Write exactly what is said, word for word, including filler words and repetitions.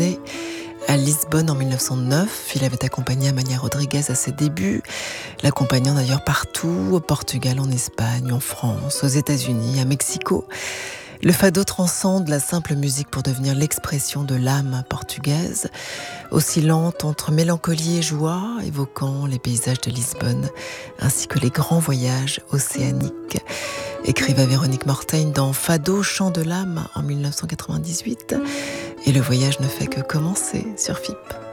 à Lisbonne en mille neuf cent neuf. Il avait accompagné Amalia Rodriguez à ses débuts, l'accompagnant d'ailleurs partout, au Portugal, en Espagne, en France, aux États-Unis, à Mexico. Le fado transcende la simple musique pour devenir l'expression de l'âme portugaise, oscillante entre mélancolie et joie, évoquant les paysages de Lisbonne, ainsi que les grands voyages océaniques. Écrivait Véronique Mortaigne dans Fado, chant de l'âme en mille neuf cent quatre-vingt-dix-huit. Et le voyage ne fait que commencer sur F I P.